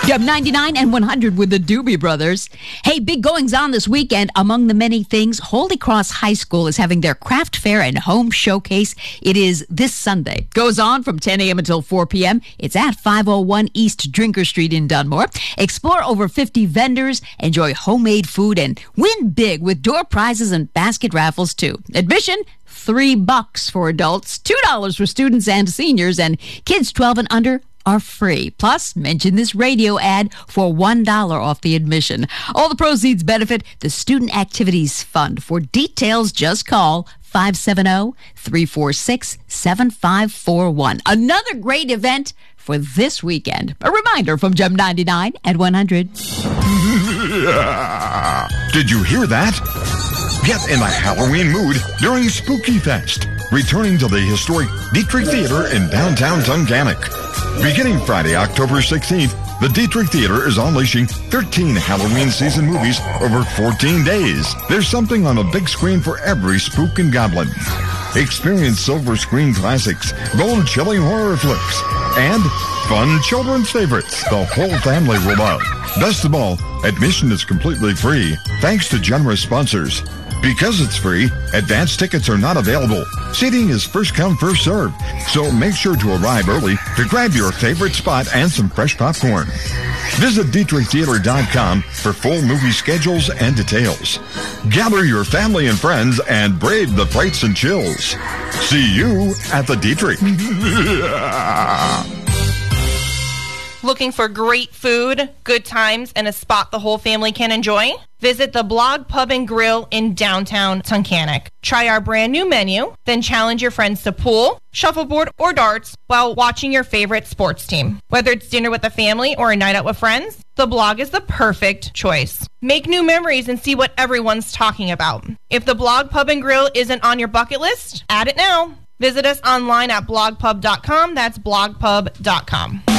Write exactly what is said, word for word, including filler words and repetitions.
W ninety-nine and one hundred with the Doobie Brothers. Hey, big goings on this weekend. Among the many things, Holy Cross High School is having their craft fair and home showcase. It is this Sunday. Goes on from ten a.m. until four p.m. It's at five oh one East Drinker Street in Dunmore. Explore over fifty vendors, enjoy homemade food, and win big with door prizes and basket raffles, too. Admission, three bucks for adults, two dollars for students and seniors, and kids twelve and under are free. Plus, mention this radio ad for one dollar off the admission. All the proceeds benefit the Student Activities Fund. For details, just call five seven zero, three four six, seven five four one. Another great event for this weekend. A reminder from Gem ninety-nine and one hundred. Did you hear that? Get in the Halloween mood during Spooky Fest, returning to the historic Dietrich Theater in downtown Tunkhannock. Beginning Friday, October sixteenth, the Dietrich Theater is unleashing thirteen Halloween season movies over fourteen days. There's something on the big screen for every spook and goblin. Experience silver screen classics, bone-chilling horror flicks, and fun children's favorites the whole family will love. Best of all, admission is completely free, thanks to generous sponsors. Because it's free, advance tickets are not available. Seating is first come, first served. So make sure to arrive early to grab your favorite spot and some fresh popcorn. Visit Dietrich Theater dot com for full movie schedules and details. Gather your family and friends and brave the frights and chills. See you at the Dietrich. Looking for great food, good times, and a spot the whole family can enjoy? Visit the Blog Pub and Grill in downtown Tunkhannock. Try our brand new menu, then challenge your friends to pool, shuffleboard, or darts while watching your favorite sports team. Whether it's dinner with the family or a night out with friends, the Blog is the perfect choice. Make new memories and see what everyone's talking about. If the Blog Pub and Grill isn't on your bucket list, add it now. Visit us online at blog pub dot com. That's blog pub dot com.